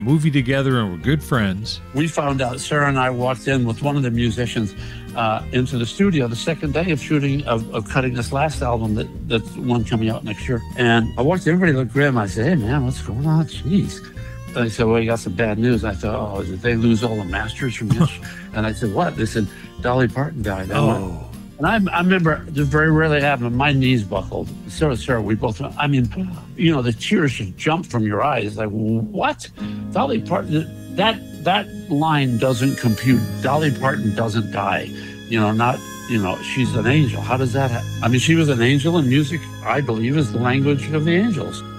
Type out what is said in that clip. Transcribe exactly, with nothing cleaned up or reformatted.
movie together and we're good friends. We found out, Sarah and I walked in with one of the musicians uh, into the studio the second day of shooting, of, of cutting this last album, that that's one coming out next year. And I walked in, everybody looked grim. I said, hey man, what's going on? Jeez. And they said, well, you got some bad news. I thought, oh, did they lose all the masters from this? And I said, what? They said, Dolly Parton died. Oh. And I, I remember, just very rarely happened, my knees buckled. So, Sarah, we both, I mean, you know, the tears just jumped from your eyes. Like, what? Dolly Parton, that that line doesn't compute. Dolly Parton doesn't die. You know, not, you know, she's an angel. How does that happen? I mean, she was an angel, and music, I believe, is the language of the angels.